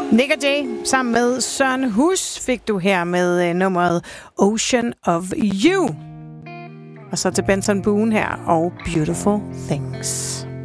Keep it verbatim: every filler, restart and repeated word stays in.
Nick og Jay sammen med Søren Hus fik du her med uh, nummeret Ocean of You. Og så til Benson Boone her og Beautiful Things.